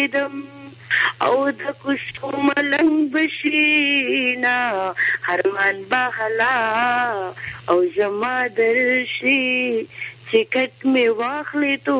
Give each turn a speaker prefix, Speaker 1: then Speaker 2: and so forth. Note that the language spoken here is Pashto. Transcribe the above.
Speaker 1: ګرځیدم او د کوڅو ملنګ بشینا هرمان بهلا او زما درشي چې کټ مې واخلې تو